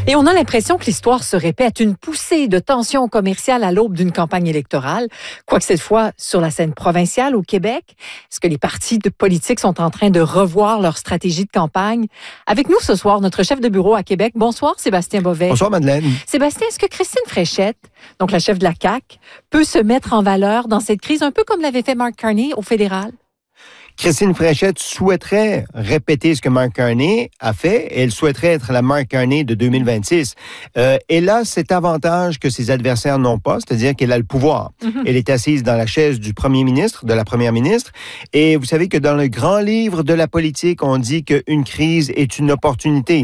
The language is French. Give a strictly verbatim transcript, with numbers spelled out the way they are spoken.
Et on a l'impression que l'histoire se répète, une poussée de tensions commerciales à l'aube d'une campagne électorale, quoique cette fois sur la scène provinciale au Québec. Est-ce que les partis de politique sont en train de revoir leur stratégie de campagne? Avec nous ce soir, notre chef de bureau à Québec. Bonsoir, Sébastien Bovet. Bonsoir, Madeleine. Sébastien, est-ce que Christine Fréchette, donc la chef de la C A Q, peut se mettre en valeur dans cette crise, un peu comme l'avait fait Mark Carney au fédéral? Christine Fréchette souhaiterait répéter ce que Mark Carney a fait et elle souhaiterait être la Mark Carney de deux mille vingt-six. Euh, elle a cet avantage que ses adversaires n'ont pas, c'est-à-dire qu'elle a le pouvoir. Mm-hmm. Elle est assise dans la chaise du premier ministre, de la première ministre. Et vous savez que dans le grand livre de la politique, on dit qu'une crise est une opportunité.